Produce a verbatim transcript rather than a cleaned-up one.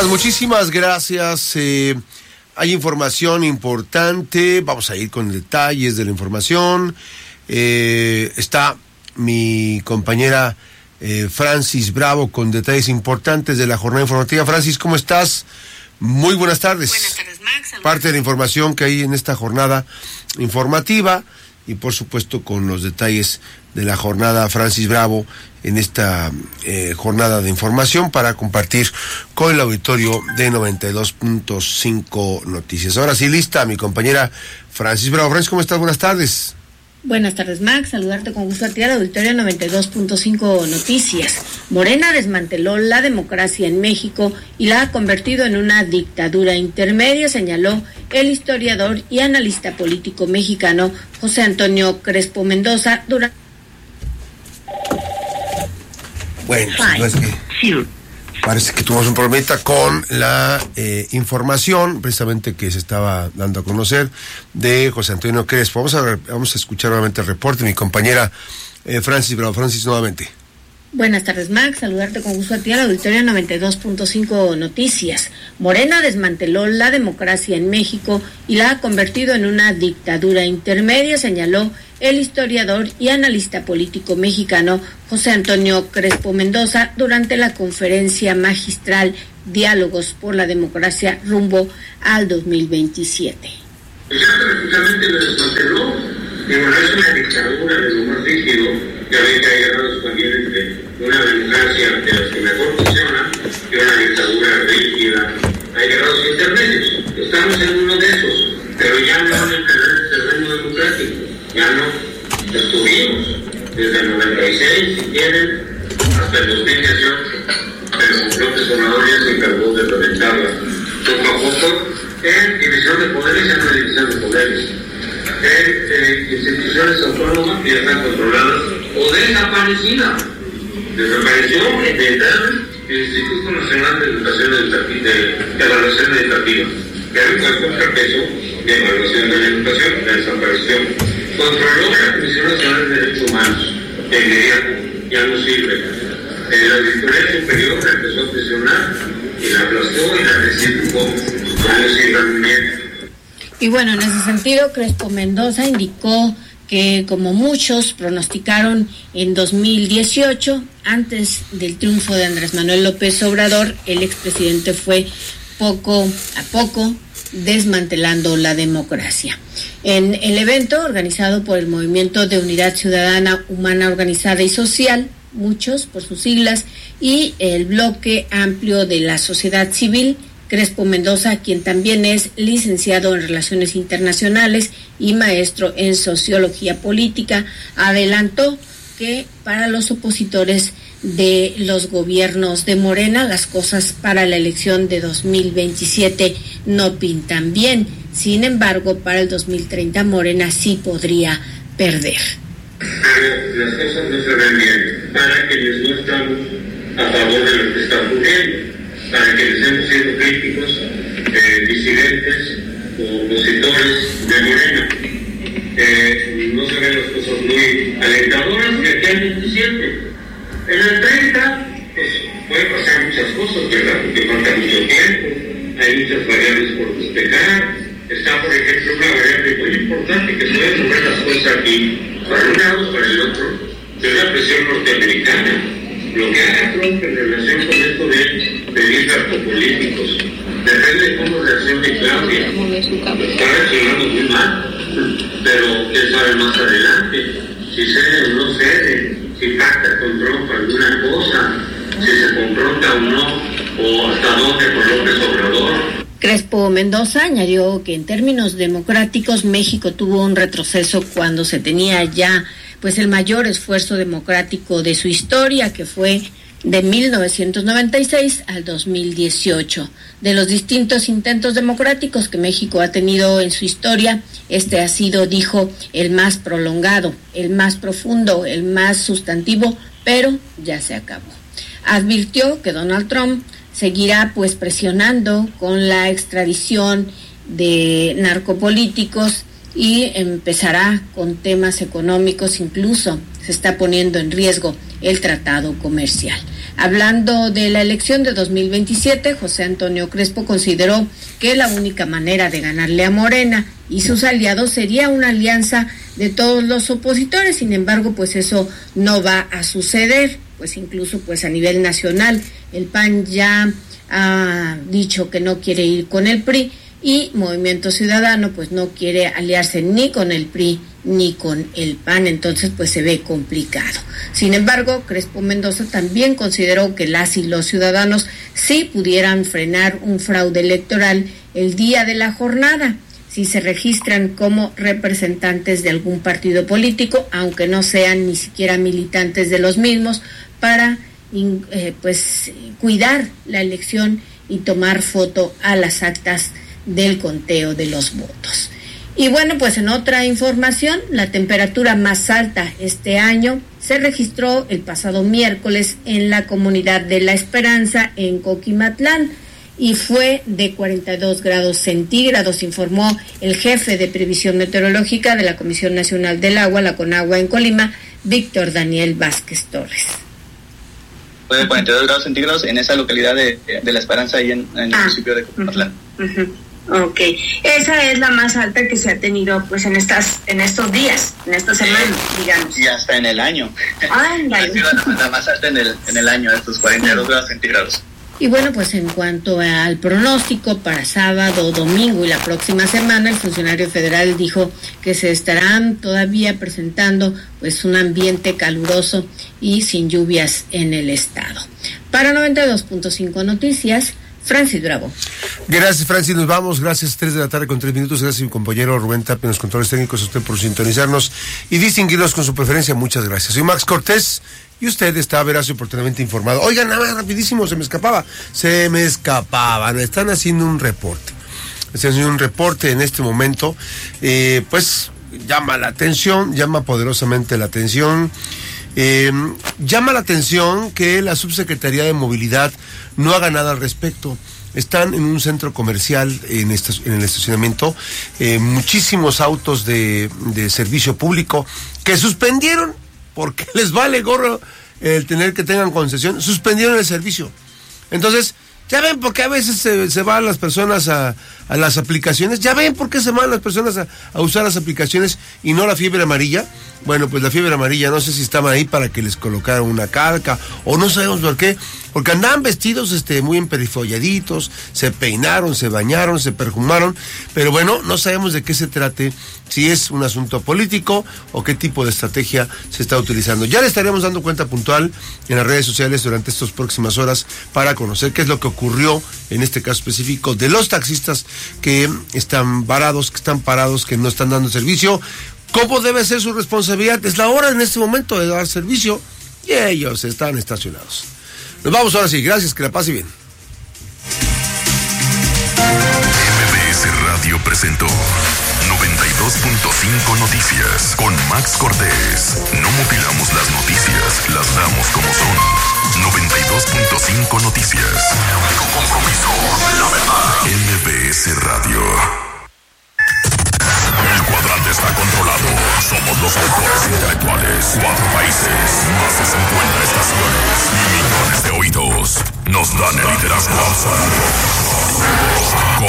Muchísimas, muchísimas gracias. Eh, hay información importante. Vamos a ir con detalles de la información. Eh, está mi compañera eh, Francis Bravo con detalles importantes de la jornada informativa. Francis, ¿cómo estás? Muy buenas tardes. Buenas tardes, Max. Saludos. Parte de la información que hay en esta jornada informativa y por supuesto con los detalles de la jornada Francis Bravo en esta eh, jornada de información para compartir con el auditorio de noventa y dos punto cinco Noticias. Ahora sí, lista mi compañera Francis Bravo. Francis, ¿cómo estás? Buenas tardes. Buenas tardes, Max. Saludarte con gusto a ti al auditorio noventa y dos punto cinco Noticias. Morena desmanteló la democracia en México y la ha convertido en una dictadura intermedia, señaló el historiador y analista político mexicano José Antonio Crespo Mendoza durante... Bueno, no es que... Parece que tuvimos un problemita con la eh, información, precisamente que se estaba dando a conocer de José Antonio Crespo. Vamos a, vamos a escuchar nuevamente el reporte de mi compañera eh, Francis Bravo. Francis, nuevamente. Buenas tardes, Max. Saludarte con gusto a ti al auditorio noventa y dos punto cinco Noticias. Morena desmanteló la democracia en México y la ha convertido en una dictadura intermedia, señaló el historiador y analista político mexicano José Antonio Crespo Mendoza durante la conferencia magistral Diálogos por la Democracia rumbo al dos mil veintisiete. Ya precisamente lo desmanteló, que bueno, es una dictadura de lo más rígido, que ahorita hay grados también entre una democracia de las que mejor funciona y una dictadura rígida. Hay grados intermedios, estamos en uno de esos, pero ya no en el terreno democrático. Ya no, estuvimos desde el noventa y seis, si quieren, hasta el dos mil dieciocho, pero López Obrador ya se encargó de reventarla poco a poco en división de poderes, ya no hay división de poderes, en eh, instituciones autónomas que ya están controladas o desaparecidas. Desapareció el Instituto Nacional de Educación Educativa, de Evaluación Educativa, que era un contrapeso de evaluación de la educación, la desapareció. Controló la Comisión Nacional de Derechos Humanos, que diría, ya no sirve. Eh, la Auditoría Superior la empezó a presionar y la aplastó y la restituyó, ya no sirve muy bien. Y bueno, en ese sentido, Crespo Mendoza indicó que como muchos pronosticaron en dos mil dieciocho, antes del triunfo de Andrés Manuel López Obrador, el expresidente fue poco a poco desmantelando la democracia. En el evento organizado por el Movimiento de Unidad Ciudadana Humana Organizada y Social, muchos por sus siglas, y el Bloque Amplio de la Sociedad Civil, Crespo Mendoza, quien también es licenciado en Relaciones Internacionales y maestro en Sociología Política, adelantó que para los opositores de los gobiernos de Morena, las cosas para la elección de dos mil veintisiete no pintan bien. Sin embargo, para el dos mil treinta Morena sí podría perder. Pero las cosas no se ven bien para quienes no estamos a favor de lo que está ocurriendo, para quienes estemos siendo críticos, eh, disidentes o opositores de Morena. Eh, no se ven las cosas muy alentadoras de aquí al veintisiete. En el treinta, pues puede pasar muchas cosas, ¿verdad? Porque falta mucho tiempo, hay muchas variables por despejar. Está, por ejemplo, una variable muy importante que puede mover las cosas aquí, para un lado, para el otro, que es la presión norteamericana. Lo que haga Trump en relación con esto de pedir gastos políticos, depende de cómo reaccione Claudia. Está reaccionando muy mal, pero quién sabe más adelante, si cede o no cede, si pacta con Trump alguna cosa, si se confronta o no, o hasta dónde con López Obrador. Crespo Mendoza añadió que en términos democráticos México tuvo un retroceso cuando se tenía ya pues el mayor esfuerzo democrático de su historia, que fue de mil novecientos noventa y seis al dos mil dieciocho. De los distintos intentos democráticos que México ha tenido en su historia, este ha sido, dijo, el más prolongado, el más profundo, el más sustantivo, pero ya se acabó. Advirtió que Donald Trump seguirá pues presionando con la extradición de narcopolíticos y empezará con temas económicos, incluso se está poniendo en riesgo el tratado comercial. Hablando de la elección de dos mil veintisiete, José Antonio Crespo consideró que la única manera de ganarle a Morena y sus aliados sería una alianza de todos los opositores. Sin embargo, pues eso no va a suceder, pues incluso pues a nivel nacional el P A N ya ha dicho que no quiere ir con el P R I y Movimiento Ciudadano pues no quiere aliarse ni con el P R I ni con el P A N, entonces pues se ve complicado. Sin embargo, Crespo Mendoza también consideró que las y los ciudadanos sí pudieran frenar un fraude electoral el día de la jornada, si se registran como representantes de algún partido político, aunque no sean ni siquiera militantes de los mismos, para eh, pues cuidar la elección y tomar foto a las actas del conteo de los votos. Y bueno, pues en otra información, la temperatura más alta este año se registró el pasado miércoles en la comunidad de La Esperanza, en Coquimatlán, y fue de cuarenta y dos grados centígrados, informó el jefe de previsión meteorológica de la Comisión Nacional del Agua, la CONAGUA en Colima, Víctor Daniel Vázquez Torres. Fue de cuarenta y dos grados centígrados en esa localidad de, de La Esperanza, ahí en, en el ah, municipio de Coquimatlán. Uh-huh, uh-huh. Ok, esa es la más alta que se ha tenido pues en estas en estos días, en esta semana, eh, digamos. Y hasta en el año. Ah, ha sido la, la más alta en el, en el año, estos cuarenta y dos grados centígrados. Y bueno, pues en cuanto al pronóstico para sábado, domingo y la próxima semana, el funcionario federal dijo que se estarán todavía presentando pues un ambiente caluroso y sin lluvias en el estado. Para noventa y dos punto cinco Noticias, Francis Bravo. Gracias, Francis, nos vamos. Gracias, tres de la tarde con tres minutos. Gracias a mi compañero Rubén Tapia en los controles técnicos, a usted por sintonizarnos y distinguirnos con su preferencia. Muchas gracias. Soy Max Cortés y usted está veraz y oportunamente informado. Oigan, nada más rapidísimo, se me escapaba. Se me escapaba. Me están haciendo un reporte. Están haciendo un reporte en este momento. Eh, pues llama la atención, llama poderosamente la atención. Eh, llama la atención que la Subsecretaría de Movilidad no haga nada al respecto. Están en un centro comercial, en, este, en el estacionamiento, eh, muchísimos autos de, de servicio público que suspendieron, porque les vale gorro el tener que tengan concesión, suspendieron el servicio. Entonces, ya ven por qué a veces se, se van las personas a, a las aplicaciones, ya ven por qué se van las personas a, a usar las aplicaciones y no la fiebre amarilla. Bueno, pues la fiebre amarilla, no sé si estaban ahí para que les colocaran una calca, o no sabemos por qué, porque andaban vestidos este, muy emperifolladitos, se peinaron, se bañaron, se perfumaron, pero bueno, no sabemos de qué se trate, si es un asunto político o qué tipo de estrategia se está utilizando. Ya le estaremos dando cuenta puntual en las redes sociales durante estas próximas horas para conocer qué es lo que ocurrió en este caso específico de los taxistas que están varados, que están parados, que no están dando servicio. ¿Cómo debe ser su responsabilidad? Es la hora en este momento de dar servicio y ellos están estacionados. Nos vamos ahora sí, gracias, que la pase bien. M B S Radio presentó noventa y dos punto cinco Noticias con Max Cortés. No mutilamos las noticias, las damos como son. noventa y dos punto cinco Noticias. Tu compromiso, la verdad. M B S Radio. El cuadrante está controlado. Somos los autores intelectuales. Cuatro países, más de cincuenta estaciones y millones de oídos nos dan el liderazgo absoluto.